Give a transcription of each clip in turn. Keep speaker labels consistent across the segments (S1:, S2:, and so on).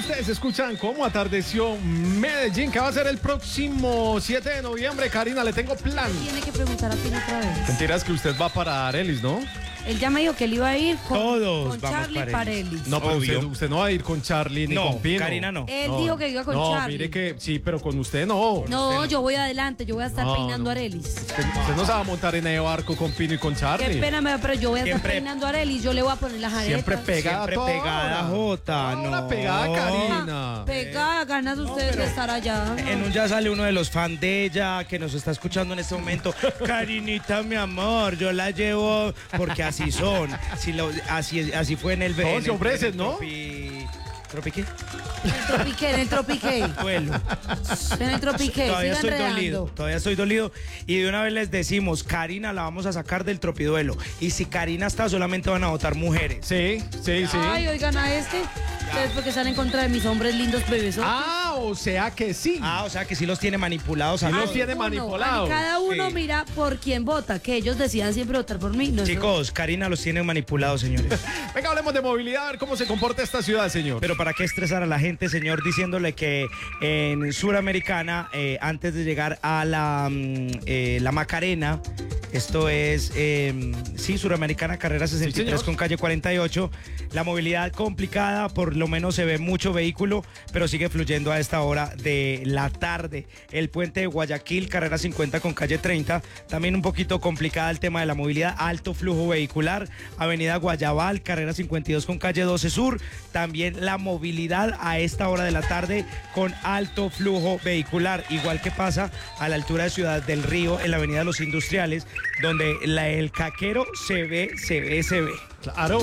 S1: Ustedes escuchan cómo atardeció Medellín, que va a ser el próximo 7 de noviembre. Karina, le tengo plan.
S2: Tiene que preguntar a Pino otra vez.
S1: Mentiras que usted va para Arelis, ¿no?
S2: Él ya me dijo que él iba a ir con,
S3: Todos
S2: con
S3: vamos
S2: Charlie
S3: para
S2: Parelis.
S1: No, pero
S3: Obvio.
S1: usted no va a ir con Charlie ni
S3: No,
S1: con Pino.
S3: Karina no.
S2: Él dijo que iba con
S1: no,
S2: Charlie.
S1: mire que sí, pero con usted no.
S2: No, yo voy adelante, yo voy a estar
S1: No,
S2: peinando
S1: no.
S2: a Arelis.
S1: Usted no se va a montar en el barco con Pino y con Charlie.
S2: Qué pena me da, pero yo voy a estar
S3: Siempre-
S2: peinando a Arelis, yo le voy a poner las aretas.
S1: Siempre pegada
S3: Siempre
S1: toda
S3: pegada,
S1: hora.
S3: Jota,
S1: Ahora
S3: no.
S1: pegada, Karina.
S2: Pegada, ganas ustedes de estar allá.
S3: En un ya sale uno de los fans de ella que nos está escuchando en este momento. Karinita, mi amor, yo la llevo porque así son. Así fue en el
S1: Todos
S3: en
S1: se
S3: el-
S1: ofrecen,
S3: en el
S1: ¿no?
S3: ¿Tropi qué?
S2: En el tropiqué.
S3: Duelo.
S2: En el tropiqué.
S3: Todavía
S2: Sigan
S3: estoy dolido,
S2: enredando.
S3: todavía estoy dolido. Y de una vez les decimos, Karina la vamos a sacar del tropiduelo. Y si Karina está, solamente van a votar mujeres.
S1: Sí.
S2: Ay, oigan a este. Ustedes porque están en contra de mis hombres lindos bebesos.
S1: O sea que sí.
S3: O sea que sí los tiene manipulados a
S1: Sí los
S3: todos.
S1: tiene manipulados.
S2: Cada uno
S3: Sí.
S2: mira por quién vota, que ellos decidan siempre votar por mí. No,
S3: Chicos, Karina los tiene manipulados, señores.
S1: Venga, hablemos de movilidad, a ver cómo se comporta esta ciudad, señor.
S3: Pero ¿para qué estresar a la gente, señor, diciéndole que en Suramericana, antes de llegar a la Macarena, esto es, Suramericana, carrera 63
S1: señor.
S3: con calle 48, la movilidad complicada, por lo menos se ve mucho vehículo, pero sigue fluyendo a esta hora de la tarde. El puente de Guayaquil, carrera 50 con calle 30, también un poquito complicada el tema de la movilidad, alto flujo vehicular, avenida Guayabal, carrera 52 con calle 12 Sur, también la movilidad a esta hora de la tarde con alto flujo vehicular, igual que pasa a la altura de Ciudad del Río, en la avenida Los Industriales, donde el caquero se ve.
S1: Claro.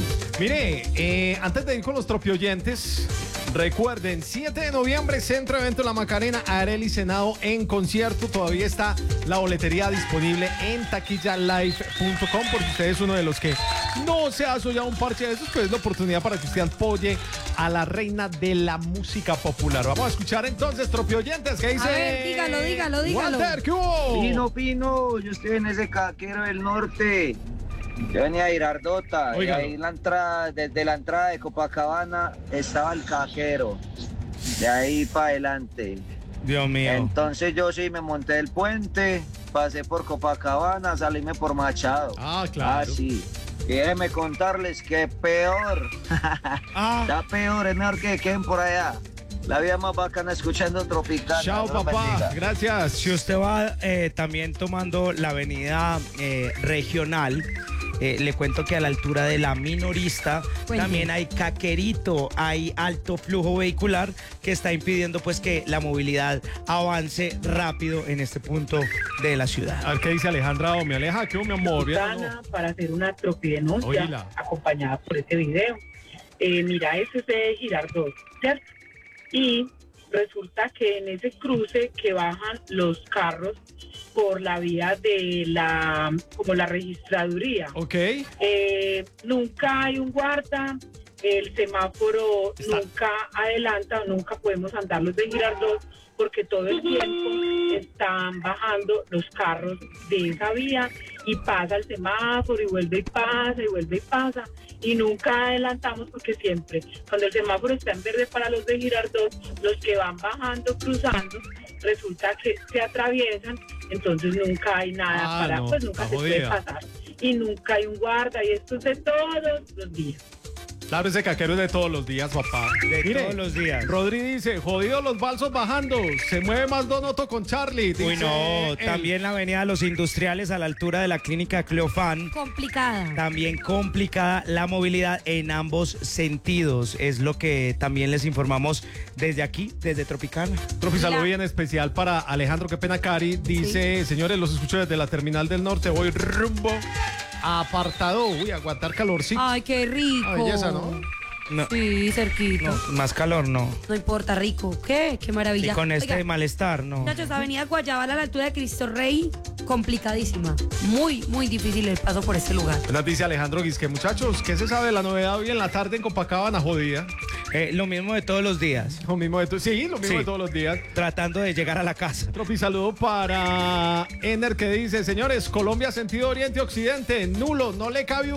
S1: Mire, antes de ir con los tropioyentes, recuerden, 7 de noviembre, Centro Evento La Macarena, Arelis Senado en concierto. Todavía está la boletería disponible en taquillalive.com, porque usted es uno de los que no se ha soñado un parche de esos, pues es la oportunidad para que usted apoye a la reina de la música popular. Vamos a escuchar entonces, tropioyentes, ¿qué dice?
S2: A ver, dígalo.
S1: Walter, ¿qué hubo?
S4: Pino, yo estoy en ese caquero del norte. Yo venía de Girardota, y
S1: Óigalo.
S4: ahí desde la entrada de Copacabana estaba el caquero. De ahí para adelante.
S3: Dios mío.
S4: Entonces yo sí me monté del puente, pasé por Copacabana, salíme por Machado.
S1: Claro.
S4: Sí. Y déjenme contarles que peor. Está peor, es mejor que queden por allá. La vida más bacana escuchando Tropicana.
S1: Chao,
S4: Dios los
S1: papá.
S4: bendiga.
S1: Gracias.
S3: Si usted va también tomando la avenida regional, le cuento que a la altura de la Minorista
S2: Cuente.
S3: también hay caquerito, hay alto flujo vehicular que está impidiendo pues que la movilidad avance rápido en este punto de la ciudad.
S1: A ver qué dice Alejandra o me aleja, ¿qué hubo, mi amor? ¿Bien o no?
S5: Gana para hacer una tropidenuncia
S1: Oíla.
S5: acompañada por este video. Mira, este es de Girardot, ¿cierto? Y resulta que en ese cruce que bajan los carros por la vía de como la registraduría,
S1: Ok.
S5: nunca hay un guarda, el semáforo
S1: Está.
S5: nunca adelanta, nunca podemos andar los de Girardot porque todo el tiempo están bajando los carros de esa vía y pasa el semáforo y vuelve y pasa y nunca adelantamos porque siempre cuando el semáforo está en verde para los de Girardot, los que van bajando, cruzando, resulta que se atraviesan, entonces nunca hay nada
S1: no,
S5: pues nunca
S1: está
S5: se puede
S1: jodida.
S5: pasar y nunca hay un guarda y esto es de todos los días.
S1: Claro, ese caquero es de todos los días, papá.
S3: De todos los días.
S1: Rodri dice, jodido los balsos bajando, se mueve más Donoto con Charlie.
S3: Uy,
S1: dice
S3: no,
S1: él.
S3: también la avenida Los Industriales a la altura de la clínica Cleofán.
S2: Complicada.
S3: También complicada la movilidad en ambos sentidos. Es lo que también les informamos desde aquí, desde Tropicana.
S1: Tropi, saludo
S2: Mira.
S1: bien especial para Alejandro, qué pena, Cari. Dice, señores, los escucho desde la Terminal del Norte, voy rumbo a Apartado. Uy, aguantar calorcito.
S2: Ay, qué rico.
S1: Ah, belleza, ¿no?
S3: No,
S2: Sí, cerquito.
S3: no, más calor no.
S2: No importa, rico. ¿Qué? Qué maravilla.
S3: Y con este
S2: Oiga,
S3: malestar, no.
S2: muchachos, avenida Guayabal a la altura de Cristo Rey, complicadísima. Muy, muy difícil el paso por este lugar.
S1: Nos dice Alejandro Guisque, muchachos, ¿qué se sabe de la novedad hoy en la tarde en Copacabana, jodida?
S3: Lo mismo de todos los días,
S1: Lo mismo sí, lo mismo
S3: Sí.
S1: de todos los días.
S3: tratando de llegar a la casa.
S1: Tropi, saludo para Ener, que dice, señores, Colombia sentido oriente-occidente, nulo, no le cabe un